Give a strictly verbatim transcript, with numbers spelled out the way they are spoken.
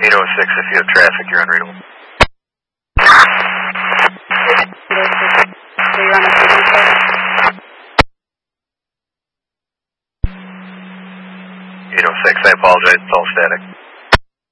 eight oh six, if you have traffic, you're unreadable. So you're on a frequency? eight oh six, I apologize, it's all static.